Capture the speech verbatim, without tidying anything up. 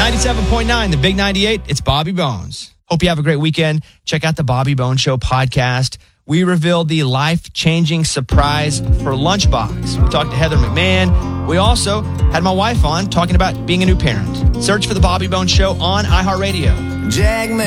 ninety-seven point nine, the Big ninety-eight, it's Bobby Bones. Hope you have a great weekend. Check out the Bobby Bones Show podcast. We revealed the life-changing surprise for Lunchbox. We talked to Heather McMahon. We also had my wife on talking about being a new parent. Search for the Bobby Bones Show on iHeartRadio. Jack